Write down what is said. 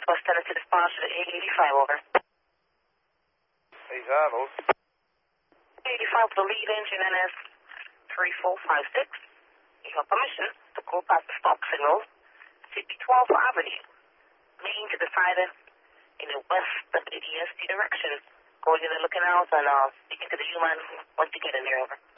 Southwest Tennessee dispatch to the 885, over. 85, over. 85 the lead engine NS 3456. You have permission to go past the stop signal, CP12 Avenue, leading to the side in the west of ADST direction. Going in and looking out and speaking to the human once you get in there, over.